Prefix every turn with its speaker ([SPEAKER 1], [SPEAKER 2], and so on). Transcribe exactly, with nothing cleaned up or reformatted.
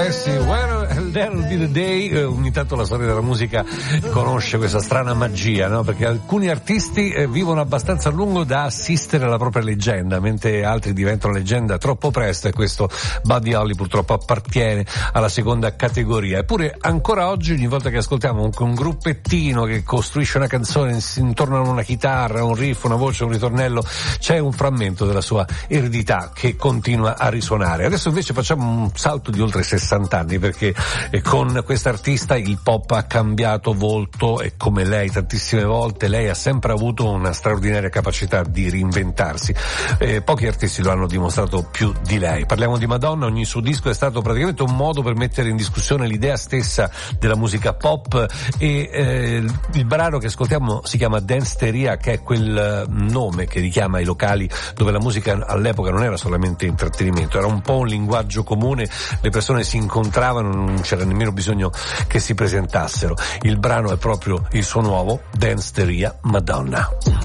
[SPEAKER 1] Eh sì, Where There'll Be the Day, eh, ogni tanto la storia della musica conosce questa strana magia, no? Perché alcuni artisti eh, vivono abbastanza a lungo da assistere alla propria leggenda, mentre altri diventano leggenda troppo presto, e questo Buddy Holly purtroppo appartiene alla seconda categoria. Eppure ancora oggi, ogni volta che ascoltiamo un, un gruppettino che costruisce una canzone intorno a una chitarra, un riff, una voce, un ritornello, c'è un frammento della sua eredità che continua a risuonare. Adesso invece facciamo un salto di oltre sessanta anni, perché eh, con quest'artista il pop ha cambiato volto, e come lei tantissime volte lei ha sempre avuto una straordinaria capacità di reinventarsi. Eh, pochi artisti lo hanno dimostrato più di lei. Parliamo di Madonna, ogni suo disco è stato praticamente un modo per mettere in discussione l'idea stessa della musica pop, e eh, il brano che ascoltiamo si chiama Danceteria, che è quel nome che richiama i locali dove la musica all'epoca non era solamente intrattenimento, era un po' un linguaggio comune, le persone si incontravano, non c'era nemmeno bisogno che si presentassero. Il brano è proprio il suo nuovo Danceteria Madonna.